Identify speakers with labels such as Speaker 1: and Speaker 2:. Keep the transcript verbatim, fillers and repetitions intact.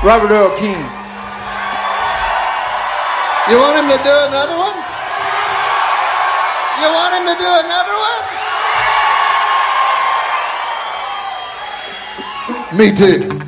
Speaker 1: Robert Earl Keen.
Speaker 2: You want him to do another one? You want him to do another one? Me too.